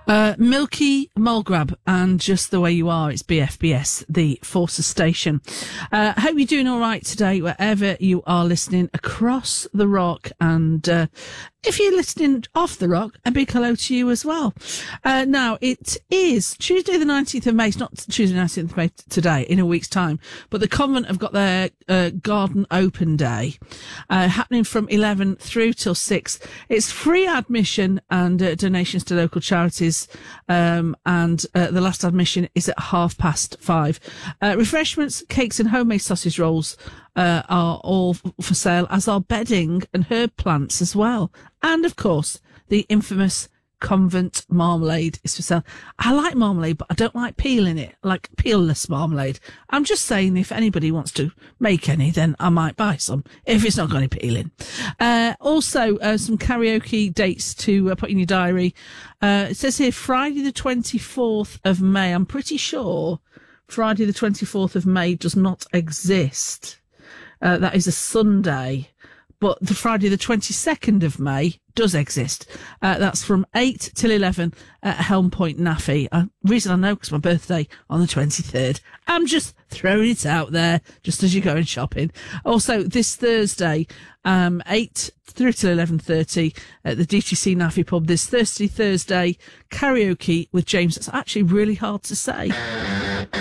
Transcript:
Milky Mulgrab and Just the Way You Are. It's BFBS, the Forces Station. Hope you're doing all right today, wherever you are listening across the rock. And if you're listening off the rock, a big hello to you as well. Now, it is Tuesday the 19th of May. It's not Tuesday the 19th of May today, in a week's time. But the convent have got their garden open day happening from 11 through till 6. It's free admission and donations to local charities. And the last admission is at 5:30. Refreshments, cakes and homemade sausage rolls are all for sale, as are bedding and herb plants as well. And, of course, the infamous convent marmalade is for sale. I like marmalade, but I don't like peeling it, like peelless marmalade. I'm just saying, if anybody wants to make any, then I might buy some, if it's not got any peeling. Also, some karaoke dates to put in your diary. It says here, Friday the 24th of May. I'm pretty sure Friday the 24th of May does not exist. That is a Sunday. But the Friday the 22nd of May does exist. That's from 8 till 11 at Helm Point Naffy. Reason I know, because my birthday on the 23rd. I'm just throwing it out there, just as you're going shopping. Also, this Thursday, 8 through till 11:30 at the DTC Naffy pub, this Thursday karaoke with James. It's actually really hard to say.